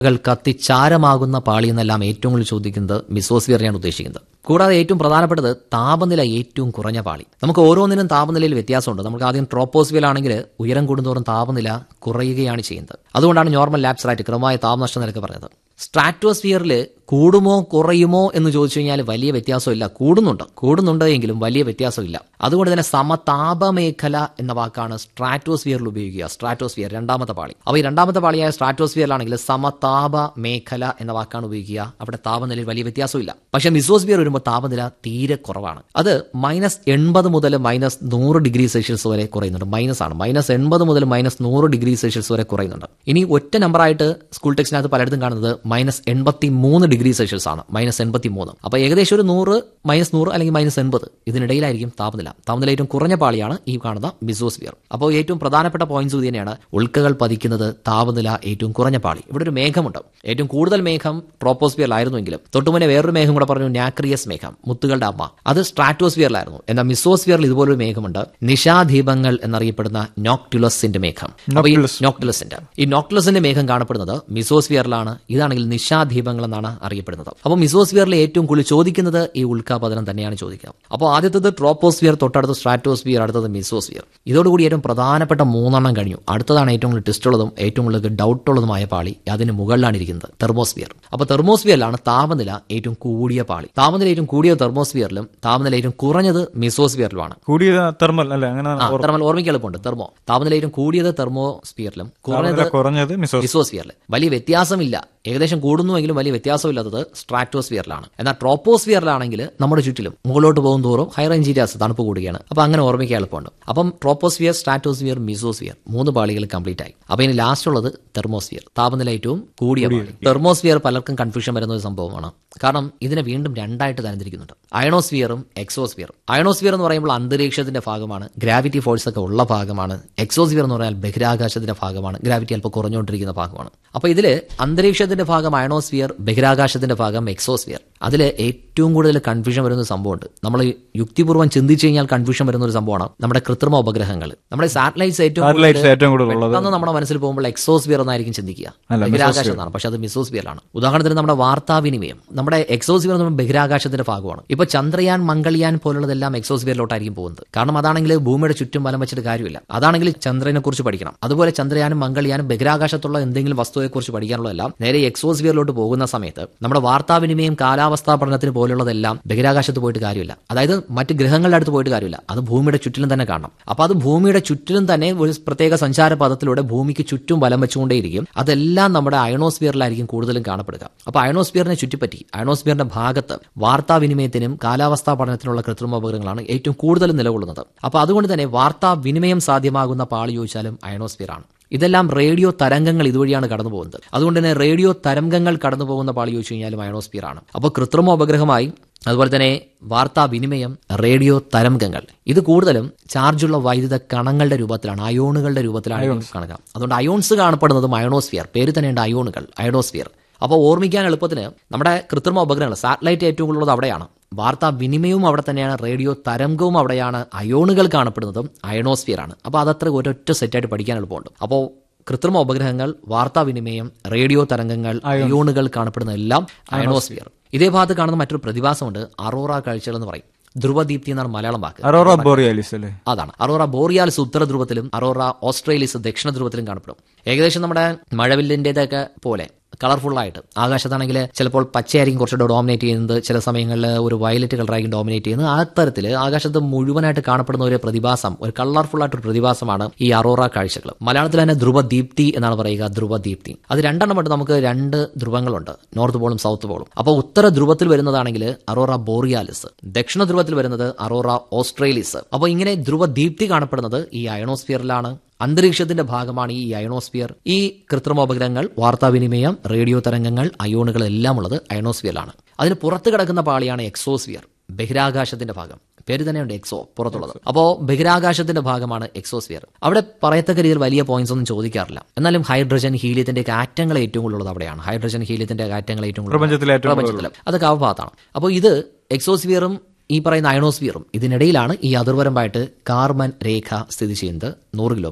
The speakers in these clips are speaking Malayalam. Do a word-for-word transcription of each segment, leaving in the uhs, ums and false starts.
കത്തിച്ചാരമാകുന്ന പാളി എന്നെല്ലാം ഏറ്റവും കൂടുതൽ ചോദിക്കുന്നത് മിസോസ്ഫിയറിനെയാണ് ഉദ്ദേശിക്കുന്നത്. കൂടാതെ ഏറ്റവും പ്രധാനപ്പെട്ടത് താപനില ഏറ്റവും കുറഞ്ഞ പാളി. നമുക്ക് ഓരോന്നിനും താപനിലയിൽ വ്യത്യാസമുണ്ട്. നമുക്ക് ആദ്യം ട്രോപ്പോസ്ഫിയർ ആണെങ്കിൽ ഉയരം കൂടുന്തോറും താപനില കുറയുകയാണ് ചെയ്യുന്നത്. അതുകൊണ്ടാണ് നോർമൽ ലാപ്സ് റേറ്റ് ക്രമമായ താപനഷ്ട നിരക്ക് പറഞ്ഞത്. സ്ട്രാറ്റോസ്ഫിയറിൽ കൂടുമോ കുറയുമോ എന്ന് ചോദിച്ചു കഴിഞ്ഞാൽ വലിയ വ്യത്യാസമില്ല. കൂടുന്നുണ്ട് കൂടുന്നുണ്ട് എങ്കിലും വലിയ വ്യത്യാസമില്ല. അതുകൊണ്ട് തന്നെ സമതാപ മേഖല എന്ന വാക്കാണ് സ്ട്രാറ്റോസ്ഫിയറിൽ ഉപയോഗിക്കുക. സ്ട്രാറ്റോസ്ഫിയർ രണ്ടാമത്തെ പാളി. അപ്പോൾ ഈ രണ്ടാമത്തെ പാളിയായ സ്ട്രാറ്റോസ്ഫിയറിലാണെങ്കിൽ സമതാപ മേഖല എന്ന വാക്കാണ് ഉപയോഗിക്കുക. അവിടെ താപനിലയിൽ വലിയ വ്യത്യാസമില്ല. പക്ഷെ മിസോസ്ഫിയർ വരുമ്പോൾ താപനില തീരെ കുറവാണ്. അത് മൈനസ് എൺപത് മുതൽ മൈനസ് നൂറ് ഡിഗ്രി സെൽഷ്യസ് വരെ കുറയുന്നുണ്ട്. മൈനസ് ആണ്. മൈനസ് എൺപത് മുതൽ മൈനസ് നൂറ് ഡിഗ്രി സെൽഷ്യസ് വരെ കുറയുന്നുണ്ട്. ഇനി ഒറ്റ നമ്പറായിട്ട് സ്കൂൾ ടെക്സ്റ്റിനകത്ത് പലയിടത്തും കാണുന്നത് മൈനസ് എൺപത്തി മൂന്ന് ഡിഗ്രി സെൽഷ്യസ് ആണ്. മൈനസ് എൺപത്തി മൂന്ന്. അപ്പൊ ഏകദേശം ഒരു നൂറ് മൈനസ് നൂറ് അല്ലെങ്കിൽ മൈനസ് എൺപത് ഇതിനിടയിലായിരിക്കും താപനില. താപനില ഏറ്റവും കുറഞ്ഞ പാളിയാണ് ഈ കാണുന്ന മിസോസ്ഫിയർ. അപ്പോൾ ഏറ്റവും പ്രധാനപ്പെട്ട പോയിന്റ്സ് ഇത് തന്നെയാണ്. ഉൾക്കകൾ പതിക്കുന്നത് താപനില ഏറ്റവും കുറഞ്ഞ പാളി. ഇവിടെ ഒരു മേഘമുണ്ട്. ഏറ്റവും കൂടുതൽ മേഘം ട്രോപ്പോസ്ഫിയറിലായിരുന്നുവെങ്കിലും തൊട്ടുമുന്നെ വേറൊരു മേഘം കൂടെ പറഞ്ഞു, നാക്രിയസ് മേഘം, മുത്തുകളുടെ അമ്മ. അത് സ്ട്രാറ്റോസ്ഫിയറിലായിരുന്നു. എന്നാൽ മിസോസ്ഫിയറിൽ ഇതുപോലൊരു മേഘമുണ്ട്, നിശാദീപങ്ങൾ എന്നറിയപ്പെടുന്ന നോക്ടുലസിന്റെ മേഘം. നോക്ടുലസിന്റെ ഈ നോക്ടുലസിന്റെ മേഘം കാണപ്പെടുന്നത് മിസോസ്ഫിയറിലാണ്. ഇതാണെങ്കിൽ നിശാദീപങ്ങൾ എന്നാണ് അറിയപ്പെടുന്നത്. അപ്പോൾ മിസോസ്ഫിയറിൽ ഏറ്റവും കൂടുതൽ ചോദിക്കുന്നത് ഈ ഉൽക്കാപതനം തന്നെയാണ് ചോദിക്കുക. അപ്പോൾ ആദ്യത്തത് ട്രോപ്പോസ്ഫിയർ, തൊട്ടടുത്ത് സ്ട്രാറ്റോസ്ഫിയർ, അടുത്തത് മിസോസ്ഫിയർ. ഇതോടുകൂടി ഏറ്റവും പ്രധാനപ്പെട്ട മൂന്നെണ്ണം കഴിഞ്ഞു. അടുത്തതാണ് ഏറ്റവും കൂടുതൽ ടെസ്റ്റുള്ളതും ഏറ്റവും കൂടുതൽ ഡൗട്ടുള്ളതുമായ പാളി. അതിന് മുകളിലാണ് ഇരിക്കുന്നത് തെർമോസ്ഫിയർ. അപ്പോൾ തെർമോസ്ഫിയറിലാണ് താപനില ഏറ്റവും കൂടിയ പാളി. താപനില ഏറ്റവും കൂടിയ തെർമോസ്ഫിയറിലും താപനില ഏറ്റവും കുറഞ്ഞത് മിസോസ്ഫിയറിലുമാണ്. കൂടിയ തെർമൽ അല്ലേ? അങ്ങനെ തെർമൽ ഓർമ്മിക്കാൻ എളുപ്പമുണ്ട്. തെർമോ താപനില ഏറ്റവും കൂടിയത് തെർമോസ്ഫിയറിലും കുറഞ്ഞത് മിസോസ്ഫിയറിലും. വലിയ വ്യത്യാസമില്ല. ഏകദേശം കൂടുന്നുവെങ്കിലും വലിയ വ്യത്യാസമില്ലാത്തത് സ്ട്രാറ്റോസ്ഫിയറിലാണ്. എന്നാൽ ട്രോപ്പോസ്ഫിയറിലാണെങ്കിൽ നമ്മുടെ ചുറ്റിലും മുകളിലോട്ട് പോകും തോറും ഹൈ റേഞ്ച് ഏരിയാസ് തണുപ്പ് കൂടുകയാണ്. അപ്പൊ അങ്ങനെ ഓർമ്മിക്കാൻ എളുപ്പമുണ്ട്. അപ്പം ട്രോപ്പോസ്ഫിയർ, സ്ട്രാറ്റോസ്ഫിയർ, മിസോസ്ഫിയർ മൂന്ന് പാളികൾ കംപ്ലീറ്റ് ആയി. അപ്പൊ ഇനി ലാസ്റ്റ് ഉള്ളത് തെർമോസ്ഫിയർ, താപനില ഏറ്റവും കൂടിയ പാളി. തെർമോസ്ഫിയർ പലർക്കും കൺഫ്യൂഷൻ വരുന്ന ഒരു സംഭവമാണ്. കാരണം ഇതിനെ വീണ്ടും രണ്ടായിട്ട് തരംതിരിക്കുന്നുണ്ട്, അയണോസ്ഫിയറും എക്സോസ്ഫിയറും. അയണോസ്ഫിയർ എന്ന് പറയുമ്പോൾ അന്തരീക്ഷത്തിന്റെ ഭാഗമാണ്, ഗ്രാവിറ്റി ഫോഴ്സ് ഒക്കെ ഉള്ള ഭാഗമാണ്. എക്സോസ്ഫിയർ എന്ന് പറഞ്ഞാൽ ബഹിരാകാശത്തിന്റെ ഭാഗമാണ്, ഗ്രാവിറ്റി അല്പം കുറഞ്ഞുകൊണ്ടിരിക്കുന്ന ഭാഗമാണ്. അപ്പൊ ഇതില് അന്തരീക്ഷത്തിന്റെ ഭാഗം അയണോസ്ഫിയർ, ബഹിരാകാശത്തിന്റെ ഭാഗം എക്സോസ്ഫിയർ. അതിൽ ഏറ്റവും കൂടുതൽ കൺഫ്യൂഷൻ വരുന്ന സംഭവമുണ്ട്. നമ്മൾ യുക്തിപൂർവ്വം ചിന്തിച്ചു കഴിഞ്ഞാൽ കൺഫ്യൂഷൻ വരുന്ന ഒരു സംഭവമാണ് നമ്മുടെ കൃത്രിമ ഉപഗ്രഹങ്ങൾ, നമ്മുടെ സാറ്റലൈറ്റ്സ്. ഏറ്റവും കൂടുതൽ നമ്മുടെ മനസ്സിൽ പോകുമ്പോൾ എക്സോസ്ഫിയർ എന്നായിരിക്കും ചിന്തിക്കുക, ബഹിരാകാശം എന്നാണ്. പക്ഷെ അത് മിസോസ്ഫിയറാണ്. ഉദാഹരണത്തിന് നമ്മുടെ വാർത്താവിനിമയം നമ്മുടെ എക്സോസ്ഫിയർ എന്ന് പറയുമ്പോൾ ബഹിരാകാശത്തിന്റെ ഭാഗമാണ്. ഇപ്പൊ ചന്ദ്രയാൻ, മംഗൾയാൻ പോലുള്ളതെല്ലാം എക്സോസ്ഫിയറിലോട്ടായിരിക്കും പോകുന്നത്. കാരണം അതാണെങ്കിൽ ഭൂമിയുടെ ചുറ്റും വലം വെച്ചിട്ട് കാര്യമില്ല. അതാണെങ്കിൽ ചന്ദ്രനെ കുറിച്ച് പഠിക്കണം. അതുപോലെ ചന്ദ്രയാനും മംഗൾയാനും ബഹിരാകാശത്തുള്ള എന്തെങ്കിലും വസ്തുവെക്കുറിച്ച് പഠിക്കാനുള്ളതെല്ലാം നേരെ എക്സോസ്ഫിയറിലോട്ട് പോകുന്ന സമയത്ത് നമ്മുടെ വാർത്താവിനിമയം, കാലാവസ്ഥാ പഠനത്തിന് പോലുള്ളതെല്ലാം ബഹിരാകാശത്ത് പോയിട്ട് കാര്യമില്ല. അതായത് മറ്റ് ഗ്രഹങ്ങളുടെ അടുത്ത് പോയിട്ട് കാര്യമില്ല. അത് ഭൂമിയുടെ ചുറ്റിലും തന്നെ കാണണം. അപ്പൊ അത് ഭൂമിയുടെ ചുറ്റിലും തന്നെ ഒരു പ്രത്യേക സഞ്ചാര പഥത്തിലൂടെ ഭൂമിക്ക് ചുറ്റും വലം വെച്ചുകൊണ്ടേയിരിക്കും. അതെല്ലാം നമ്മുടെ അയണോസ്ഫിയറിലായിരിക്കും കൂടുതലും കാണപ്പെടുക. അപ്പൊ അയണോസ്ഫിയറിനെ ചുറ്റിപ്പറ്റി അയണോസ്ഫിയറിന്റെ ഭാഗത്ത് വാർത്താവിനിമയത്തിനും കാലാവസ്ഥാ പഠനത്തിനുള്ള കൃത്രിമ ഉപഗ്രഹങ്ങളാണ് ഏറ്റവും കൂടുതൽ നിലകൊള്ളുന്നത്. അപ്പൊ അതുകൊണ്ട് തന്നെ വാർത്താവിനിമയം സാധ്യമാകുന്ന പാളി ചോദിച്ചാലും അയണോസ്ഫിയറാണ്. ഇതെല്ലാം റേഡിയോ തരംഗങ്ങൾ ഇതുവഴിയാണ് കടന്നു പോകുന്നത്. അതുകൊണ്ട് തന്നെ റേഡിയോ തരംഗങ്ങൾ കടന്നു പോകുന്ന പാളി ചോദിച്ചു കഴിഞ്ഞാലും അയണോസ്ഫിയർ ആണ്. അപ്പോൾ കൃത്രിമ ഉപഗ്രഹമായി, അതുപോലെ തന്നെ വാർത്താവിനിമയം, റേഡിയോ തരംഗങ്ങൾ, ഇത് കൂടുതലും ചാർജുള്ള വൈദ്യുത കണങ്ങളുടെ രൂപത്തിലാണ്, അയോണുകളുടെ രൂപത്തിലാണ് കാണുക. അതുകൊണ്ട് അയോൺസ് കാണപ്പെടുന്നതും അയണോസ്ഫിയർ. പേര് തന്നെയുണ്ട് അയോണുകൾ, അയണോസ്ഫിയർ. അപ്പോൾ ഓർമ്മിക്കാൻ എളുപ്പത്തിന് നമ്മുടെ കൃത്രിമ ഉപഗ്രഹങ്ങൾ, സാറ്റലൈറ്റ് ഏറ്റവും കൂടുതൽ അവിടെയാണ്. വാർത്താ വിനിമയവും അവിടെ തന്നെയാണ്, റേഡിയോ തരംഗവും അവിടെയാണ്, അയോണുകൾ കാണപ്പെടുന്നതും അയണോസ്ഫിയറാണ്. അപ്പോൾ അതത്ര ഒരൊറ്റ സെറ്റായിട്ട് പഠിക്കാൻ എളുപ്പമുണ്ട്. അപ്പോൾ കൃത്രിമ ഉപഗ്രഹങ്ങൾ, വാർത്താവിനിമയം, റേഡിയോ തരംഗങ്ങൾ, അയോണുകൾ കാണപ്പെടുന്ന എല്ലാം അയണോസ്ഫിയർ. ഇതേ ഭാഗത്ത് കാണുന്ന മറ്റൊരു പ്രതിഭാസമുണ്ട്, അറോറ കാഴ്ചകൾ എന്ന് പറയും. ധ്രുവദീപ്തി എന്നാണ് മലയാളം വാക്ക്. അറോറ ബോറിയാലിസ് അല്ലേ? അതാണ്. അറോറ ബോറിയാലിസ് ഉത്തര ധ്രുവത്തിലും അറോറ ഓസ്ട്രേലിയസ് ദക്ഷിണ ധ്രുവത്തിലും കാണപ്പെടും. ഏകദേശം നമ്മുടെ മഴവില്ലിൻ്റെതൊക്കെ പോലെ കളർഫുള്ളായിട്ട്. ആകാശത്താണെങ്കിൽ ചിലപ്പോൾ പച്ചയായിരിക്കും കുറച്ചുകൂടെ ഡോമിനേറ്റ് ചെയ്യുന്നത്, ചില സമയങ്ങളിൽ ഒരു വയലറ്റ് കളറായിരിക്കും ഡോമിനേറ്റ് ചെയ്യുന്നത്. ആ തരത്തിൽ ആകാശത്ത് മുഴുവനായിട്ട് കാണപ്പെടുന്ന ഒരു പ്രതിഭാസം, ഒരു കളർഫുൾ ആയിട്ടൊരു പ്രതിഭാസമാണ് ഈ അറോറ കാഴ്ചകൾ. മലയാളത്തിൽ തന്നെ ധ്രുവദീപ്തി എന്നാണ് പറയുക, ധ്രുവദീപ്തി. അത് രണ്ടെണ്ണമായിട്ട് നമുക്ക് രണ്ട് ധ്രുവങ്ങളുണ്ട്, നോർത്ത് പോളും സൗത്ത് പോളും. അപ്പോൾ ഉത്തര ധ്രുവത്തിൽ വരുന്നതാണെങ്കിൽ അറോറ ബോറിയാലിസ്, ദക്ഷിണ ധ്രുവത്തിൽ വരുന്നത് അറോറ ഓസ്ട്രേലിയസ്. അപ്പോൾ ഇങ്ങനെ ധ്രുവദീപ്തി കാണപ്പെടുന്നത് ഈ അയണോസ്ഫിയറിലാണ്. അന്തരീക്ഷത്തിന്റെ ഭാഗമാണ് ഈ അയണോസ്ഫിയർ. ഈ കൃത്രിമ ഉപഗ്രഹങ്ങൾ, വാർത്താവിനിമയം, റേഡിയോ തരംഗങ്ങൾ, അയോണുകൾ എല്ലാം ഉള്ളത് അയണോസ്ഫിയറിലാണ്. അതിന് പുറത്ത് കിടക്കുന്ന പാളിയാണ് എക്സോസ്ഫിയർ, ബഹിരാകാശത്തിന്റെ ഭാഗം. പേര് തന്നെയുണ്ട് എക്സോ, പുറത്തുള്ളത്. അപ്പോൾ ബഹിരാകാശത്തിന്റെ ഭാഗമാണ് എക്സോസ്ഫിയർ. അവിടെ പറയത്തക്ക രീതിയിൽ വലിയ പോയിന്റ്സ് ഒന്നും ചോദിക്കാറില്ല. എന്നാലും ഹൈഡ്രജൻ, ഹീലിയത്തിന്റെ ആറ്റങ്ങൾ ഏറ്റവും കൂടുതലുള്ളത് അവിടെയാണ്. ഹൈഡ്രജൻ, ഹീലിയത്തിന്റെ ആറ്റങ്ങൾ ഏറ്റവും പ്രപഞ്ചത്തിലും അതൊക്കെ ആ ഭാഗത്താണ്. അപ്പോൾ ഇത് എക്സോസ്ഫിയറും ഈ പറയുന്ന അയണോസ്ഫിയറും ഇതിനിടയിലാണ് ഈ അതിർവരമ്പായിട്ട് കാർബൺ രേഖ സ്ഥിതി ചെയ്യുന്നത്, നൂറ് കിലോമീറ്റർ.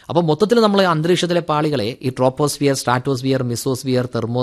അപ്പോൾ മൊത്തത്തിൽ നമ്മൾ അന്തരീക്ഷത്തിലെ പാളികളെ ഈ ട്രോപ്പോസ്ഫിയർ, സ്ട്രാറ്റോസ്ഫിയർ, മിസോസ്ഫിയർ, തെർമോ